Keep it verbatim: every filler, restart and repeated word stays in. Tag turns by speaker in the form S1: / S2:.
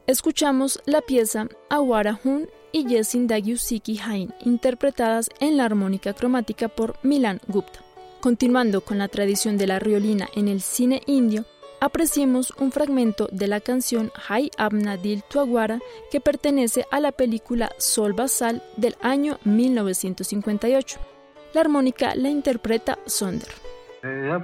S1: Escuchamos la pieza Awara Hun y Yesin Dagyusiki Hain, interpretadas en la armónica cromática por Milan Gupta. Continuando con la tradición de la riolina en el cine indio, apreciemos un fragmento de la canción Hai Apna Dil Tu Awara, que pertenece a la película Sol Basal del año mil novecientos cincuenta y ocho. La armónica la interpreta Sonder.
S2: Hey,